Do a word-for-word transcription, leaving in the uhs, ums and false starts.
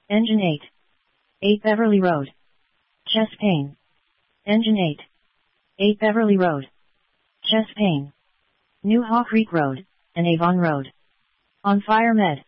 Engine eight. eight Beverly Road. Chest pain. Engine eight. eight Beverly Road. Chest pain. New Haw Creek Road, and Avon Road. On Fire Med.